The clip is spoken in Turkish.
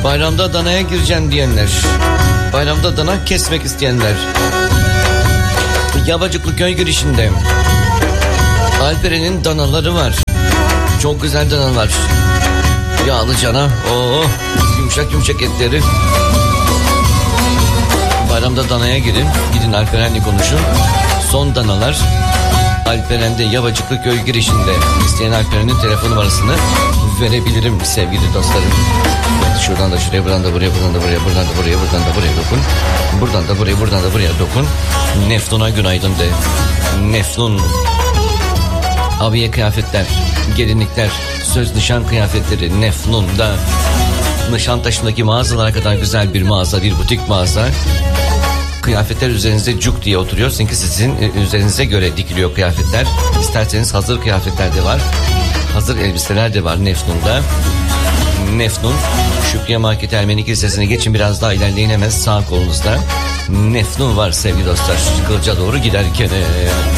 Bayramda danaya gireceğim diyenler, bayramda dana kesmek isteyenler. Yabacıklı köy girişinde Alperen'in danaları var. Çok güzel danalar. Yağlı cana, yumuşak yumuşak etleri. Bayramda danaya gidin Alperen'le konuşun. Son danalar Alperen'de Yabacıklı köy girişinde. İsteyen Alperen'in telefon numarasını verebilirim sevgili dostlarım. Evet, şuradan da şuraya, buradan da buraya, buradan da buraya, buradan da buraya, buradan da buraya dokun. Buradan da buraya, buradan da buraya dokun. Neflun'a günaydın de. Neflun. Abiye kıyafetler, gelinlikler, söz nişan kıyafetleri Neflun'da. Nişantaşı'ndaki mağazalara kadar güzel bir mağaza, bir butik mağaza. Kıyafetler üzerinizde cuk diye oturuyor. Çünkü sizin üzerinize göre dikiliyor kıyafetler. İsterseniz hazır kıyafetler de var. Hazır elbiseler de var Neflun'da. Neflun, Şükriye Market Ermeni Kilisesi'ne geçin, biraz daha ilerleyin, hemen sağ kolunuzda Neflun var sevgili dostlar. Kılıç'a doğru giderken.